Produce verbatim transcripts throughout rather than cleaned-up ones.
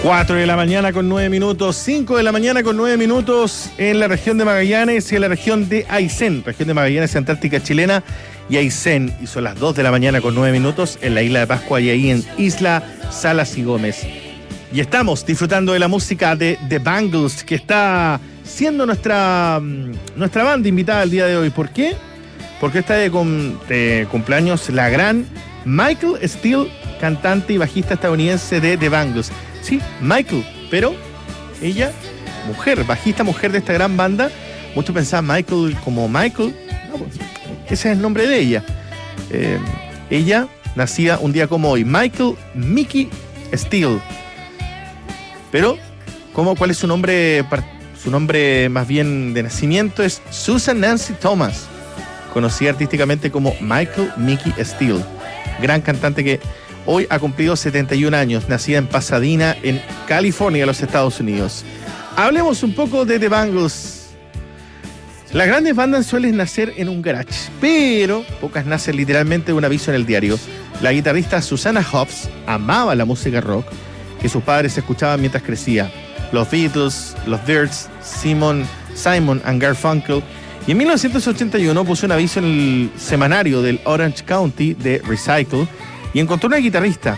cuatro de la mañana con nueve minutos, cinco de la mañana con nueve minutos en la región de Magallanes y en la región de Aysén, región de Magallanes, Antártica chilena y Aysén. Y son las dos de la mañana con nueve minutos en la isla de Pascua y ahí en Isla Salas y Gómez. Y estamos disfrutando de la música de The Bangles, que está siendo nuestra, nuestra banda invitada el día de hoy. ¿Por qué? Porque está de, cum, de cumpleaños la gran Michael Steele, cantante y bajista estadounidense de The Bangles. Sí, Michael, pero ella, mujer, bajista mujer de esta gran banda. Muchos pensaban Michael como Michael. No, pues, ese es el nombre de ella. Eh, ella nacía un día como hoy, Michael Mickey Steele. Pero, ¿cómo, ¿cuál es su nombre? Su nombre más bien de nacimiento es Susan Nancy Thomas, conocida artísticamente como Michael Mickey Steele. Gran cantante que hoy ha cumplido setenta y un años, nacida en Pasadena, en California, los Estados Unidos. Hablemos un poco de The Bangles. Las grandes bandas suelen nacer en un garage, pero pocas nacen literalmente de un aviso en el diario. La guitarrista Susanna Hoffs amaba la música rock que sus padres escuchaban mientras crecía. Los Beatles, los Byrds, Simon, Simon and Garfunkel. Y en mil novecientos ochenta y uno puso un aviso en el semanario del Orange County de Recycle y encontró una guitarrista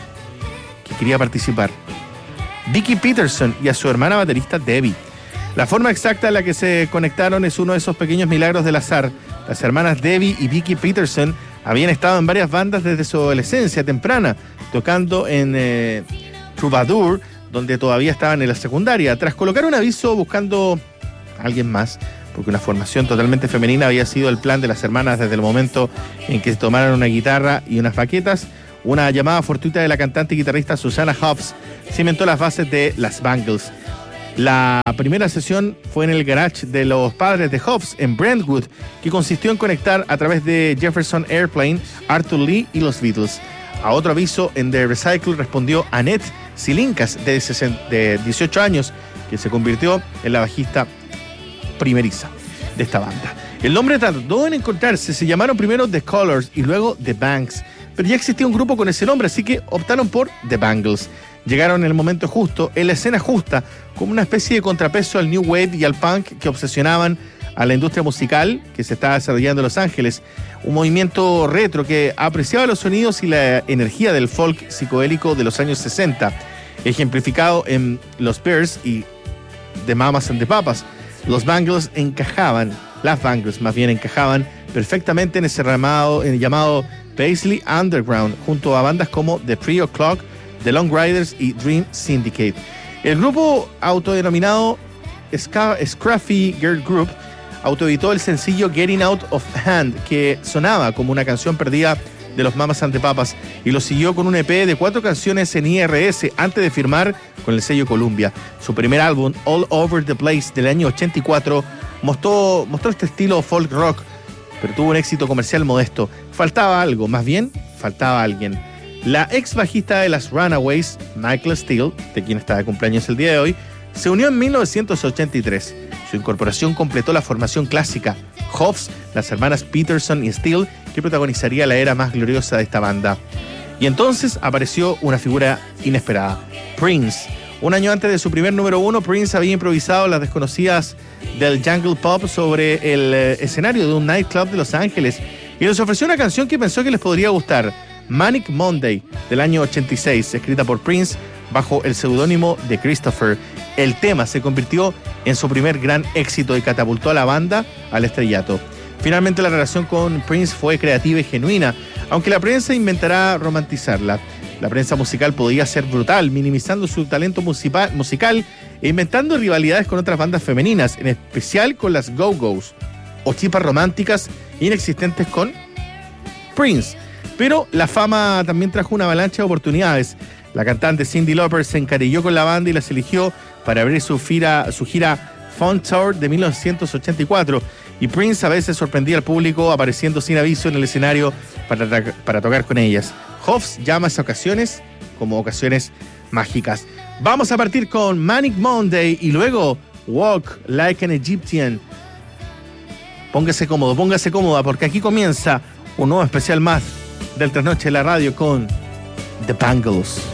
que quería participar, Vicki Peterson, y a su hermana baterista Debbie. La forma exacta en la que se conectaron es uno de esos pequeños milagros del azar. Las hermanas Debbie y Vicki Peterson habían estado en varias bandas desde su adolescencia temprana, tocando en eh, Troubadour, donde todavía estaban en la secundaria. Tras colocar un aviso buscando a alguien más, porque una formación totalmente femenina había sido el plan de las hermanas desde el momento en que tomaron una guitarra y unas baquetas, una llamada fortuita de la cantante y guitarrista Susanna Hoffs cimentó las bases de las Bangles. La primera sesión fue en el garage de los padres de Hoffs en Brentwood, que consistió en conectar a través de Jefferson Airplane, Arthur Lee y los Beatles. A otro aviso en The Recycle respondió Annette Silincas, de dieciocho años, que se convirtió en la bajista primeriza de esta banda. El nombre tardó en encontrarse, se llamaron primero The Colors y luego The Banks, pero ya existía un grupo con ese nombre, así que optaron por The Bangles. Llegaron en el momento justo, en la escena justa, como una especie de contrapeso al New Wave y al punk que obsesionaban a la industria musical que se estaba desarrollando en Los Ángeles. Un movimiento retro que apreciaba los sonidos y la energía del folk psicodélico de los años sesenta, ejemplificado en los Bears y The Mamas and the Papas. Los Bangles encajaban, las Bangles más bien encajaban perfectamente en ese ramado, en el llamado Paisley Underground, junto a bandas como The Three O'Clock, The Long Riders y Dream Syndicate. El grupo autodenominado Scruffy Girl Group autoeditó el sencillo Getting Out of Hand, que sonaba como una canción perdida de los Mamas and the Papas, y lo siguió con un E P de cuatro canciones en I R S antes de firmar con el sello Columbia. Su primer álbum, All Over the Place, del año ochenta y cuatro, mostró, mostró este estilo folk rock, pero tuvo un éxito comercial modesto. Faltaba algo, más bien, faltaba alguien. La ex bajista de las Runaways, Michael Steele, de quien está de cumpleaños el día de hoy, se unió en mil novecientos ochenta y tres. Su incorporación completó la formación clásica, Hoffs, las hermanas Peterson y Steele, que protagonizaría la era más gloriosa de esta banda. Y entonces apareció una figura inesperada, Prince. Un año antes de su primer número uno, Prince había improvisado las desconocidas del jungle pop sobre el eh, escenario de un nightclub de Los Ángeles y les ofreció una canción que pensó que les podría gustar, Manic Monday, del año ochenta y seis, escrita por Prince bajo el seudónimo de Christopher. El tema se convirtió en su primer gran éxito y catapultó a la banda al estrellato. Finalmente la relación con Prince fue creativa y genuina, aunque la prensa intentará romantizarla. La prensa musical podía ser brutal, minimizando su talento musical, musical e inventando rivalidades con otras bandas femeninas, en especial con las Go-Go's, o chispas románticas inexistentes con Prince. Pero la fama también trajo una avalancha de oportunidades. La cantante Cyndi Lauper se encariñó con la banda y las eligió para abrir su gira, su gira Fun Tour de mil novecientos ochenta y cuatro. Y Prince a veces sorprendía al público apareciendo sin aviso en el escenario para, para tocar con ellas. Hoffs llama a esas ocasiones como ocasiones mágicas. Vamos a partir con Manic Monday y luego Walk Like an Egyptian. Póngase cómodo, póngase cómoda, porque aquí comienza un nuevo especial más del Trasnoche de la Radio con The Bangles.